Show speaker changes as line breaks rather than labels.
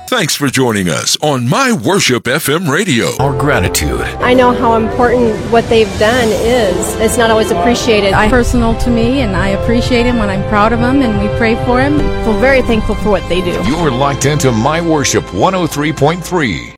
Thanks for joining us on My Worship FM Radio.
Our gratitude.
I know how important what they've done is. It's not always appreciated.
It's personal to me, and I appreciate him when I'm proud of him, and we pray for him. I feel very thankful for what they do.
You're locked into My Worship 103.3.